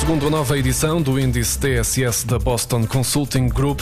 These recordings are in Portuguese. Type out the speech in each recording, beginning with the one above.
Segundo a nova edição do índice TSS da Boston Consulting Group,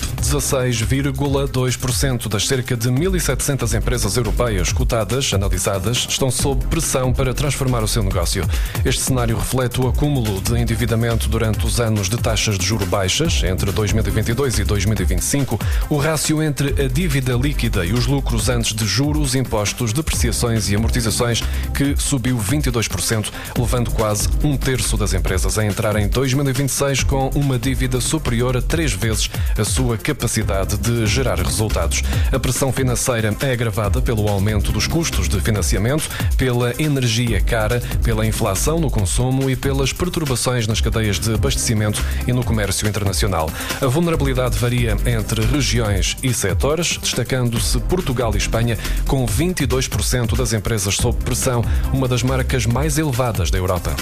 16,2% das cerca de 1.700 empresas europeias cotadas, analisadas, estão sob pressão para transformar o seu negócio. Este cenário reflete o acúmulo de endividamento durante os anos de taxas de juros baixas, entre 2022 e 2025, o rácio entre a dívida líquida e os lucros antes de juros, impostos, depreciações e amortizações, que subiu 22%, levando quase um terço das empresas a entrar em 2026 com uma dívida superior a 3 vezes a sua capacidade de gerar resultados. A pressão financeira é agravada pelo aumento dos custos de financiamento, pela energia cara, pela inflação no consumo e pelas perturbações nas cadeias de abastecimento e no comércio internacional. A vulnerabilidade varia entre regiões e setores, destacando-se Portugal e Espanha, com 22% das empresas sob pressão, uma das marcas mais elevadas da Europa.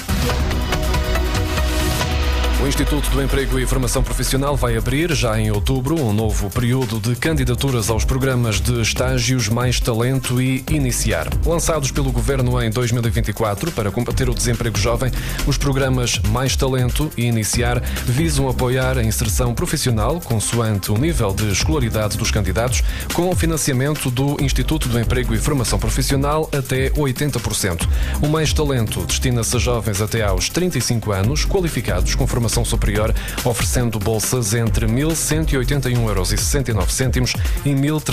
O Instituto do Emprego e Formação Profissional vai abrir, já em outubro, um novo período de candidaturas aos programas de estágios Mais Talento e Iniciar. Lançados pelo Governo em 2024 para combater o desemprego jovem, os programas Mais Talento e Iniciar visam apoiar a inserção profissional consoante o nível de escolaridade dos candidatos, com financiamento do Instituto do Emprego e Formação Profissional até 80%. O Mais Talento destina-se a jovens até aos 35 anos, qualificados com formação superior, oferecendo bolsas entre 1.181,69€ e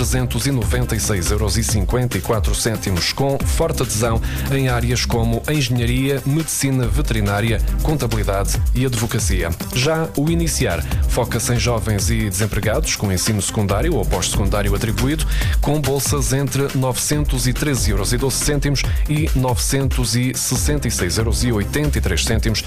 1.396,54€, com forte adesão em áreas como engenharia, medicina veterinária, contabilidade e advocacia. Já o Iniciar foca-se em jovens e desempregados com ensino secundário ou pós-secundário atribuído, com bolsas entre 913,12€ e 966,83€,